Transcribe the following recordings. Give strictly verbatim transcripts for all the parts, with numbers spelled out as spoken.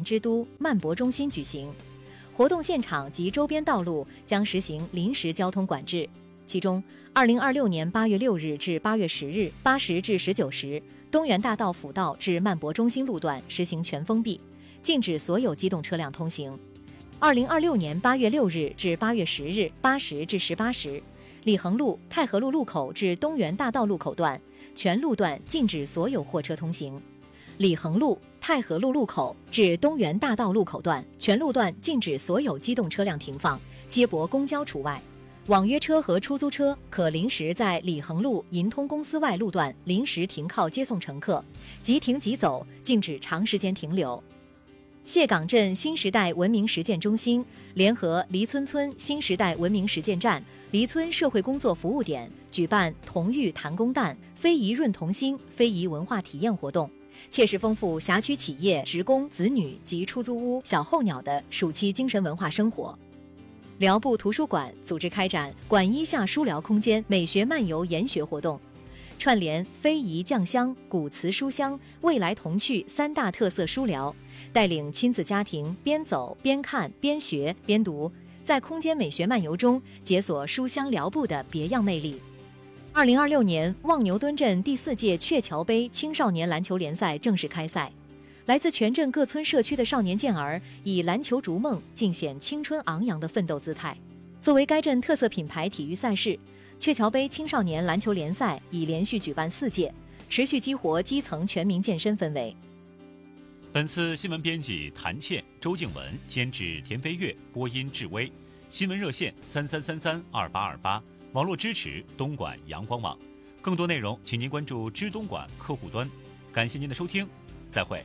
之都曼博中心举行。活动现场及周边道路将实行临时交通管制，其中二零二六年八月六日至八月十日八时至十九时，东园大道辅道至曼博中心路段实行全封闭，禁止所有机动车辆通行。二零二六年八月六日至八月十日八时至十八时，李恒路、太和路路口至东园大道路口段全路段禁止所有货车通行。李恒路、太和路路口至东园大道路口段全路段禁止所有机动车辆停放，接驳公交除外。网约车和出租车可临时在李恒路银通公司外路段临时停靠接送乘客，即停即走，禁止长时间停留。谢岗镇新时代文明实践中心联合黎村村新时代文明实践站、黎村社会工作服务点举办童育谈公蛋、非遗润童心、非遗文化体验活动，切实丰富辖区企业职工子女及出租屋小候鸟的暑期精神文化生活。辽部图书馆组织开展馆一下书聊空间美学漫游研学活动，串联非遗酱香、古瓷书香、未来童趣三大特色书聊，带领亲子家庭边走边看边学边读，在空间美学漫游中解锁书香辽部的别样魅力。二零二六年望牛墩镇第四届鹊桥杯青少年篮球联赛正式开赛，来自全镇各村社区的少年健儿以篮球逐梦，尽显青春昂扬的奋斗姿态。作为该镇特色品牌体育赛事，鹊桥杯青少年篮球联赛已连续举办四届，持续激活基层全民健身氛围。 本次新闻编辑谭倩、周静文，监制田飞跃，播音志威。新闻热线三三三三二八二八，网络支持东莞阳光网。更多内容，请您关注知东莞客户端。感谢您的收听，再会。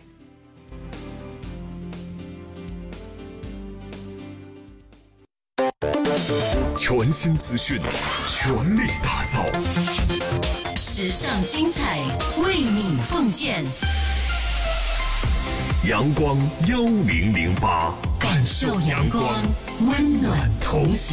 全新资讯，全力打造， 时尚精彩，为你奉献。 阳光幺零零八，感受阳光，温暖同行。